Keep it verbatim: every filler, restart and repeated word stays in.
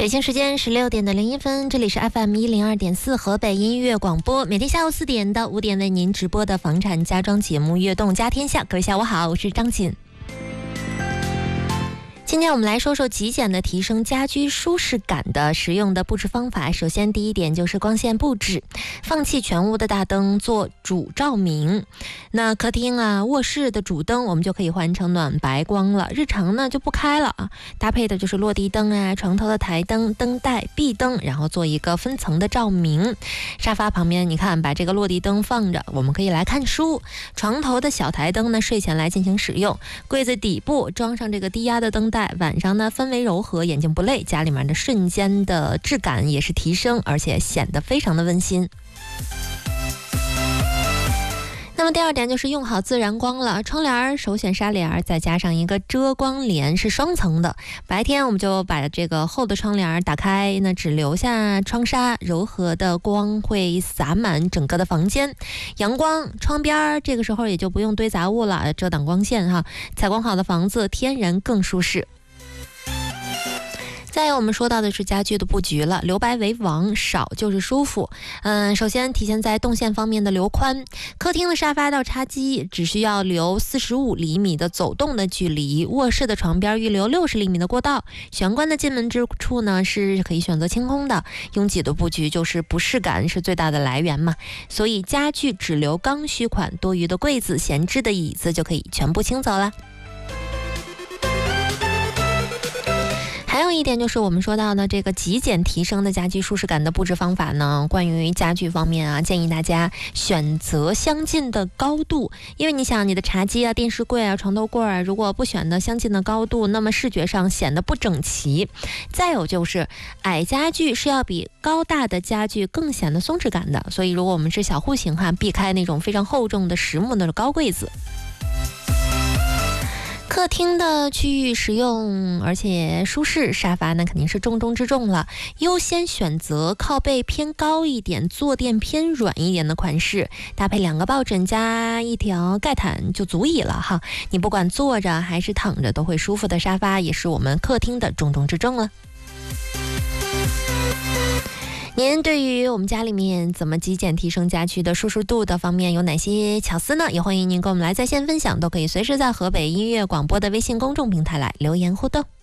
北京时间十六点的零一分，这里是 F M 一零二点四河北音乐广播，每天下午四点到五点为您直播的房产家装节目《悦动家天下》。各位下午好，我是张锦。今天我们来说说极简的提升家居舒适感的实用的布置方法。首先第一点就是光线布置，放弃全屋的大灯做主照明。那客厅啊卧室的主灯我们就可以换成暖白光了，日常呢就不开了啊，搭配的就是落地灯啊、床头的台灯、灯带、壁灯，然后做一个分层的照明。沙发旁边你看把这个落地灯放着，我们可以来看书。床头的小台灯呢睡前来进行使用。柜子底部装上这个低压的灯带，晚上呢氛围柔和，眼睛不累，家里面的瞬间的质感也是提升，而且显得非常的温馨。那么第二点就是用好自然光了，窗帘首选纱帘，再加上一个遮光帘，是双层的。白天我们就把这个厚的窗帘打开，那只留下窗纱，柔和的光会洒满整个的房间。阳光窗边这个时候也就不用堆杂物了，遮挡光线哈。采光好的房子天然更舒适。再有我们说到的是家居的布局了，留白为王，少就是舒服。嗯，首先体现在动线方面的留宽，客厅的沙发到茶几只需要留四十五厘米的走动的距离，卧室的床边预留六十厘米的过道，玄关的进门之处呢是可以选择清空的。拥挤的布局就是不适感是最大的来源嘛，所以家具只留刚需款，多余的柜子、闲置的椅子就可以全部清走了。还有一点就是我们说到的这个极简提升的家居舒适感的布置方法呢，关于家具方面啊，建议大家选择相近的高度，因为你想你的茶几啊、电视柜啊、床头柜啊，如果不选择相近的高度，那么视觉上显得不整齐。再有就是矮家具是要比高大的家具更显得松弛感的，所以如果我们是小户型哈，避开那种非常厚重的实木的高柜子。客厅的区域实用而且舒适，沙发呢肯定是重中之重了，优先选择靠背偏高一点、坐垫偏软一点的款式，搭配两个抱枕加一条盖毯就足以了哈。你不管坐着还是躺着都会舒服的沙发，也是我们客厅的重中之重了。您对于我们家里面怎么极简提升家居的舒适度的方面有哪些巧思呢？也欢迎您跟我们来在线分享，都可以随时在河北音乐广播的微信公众平台来留言互动。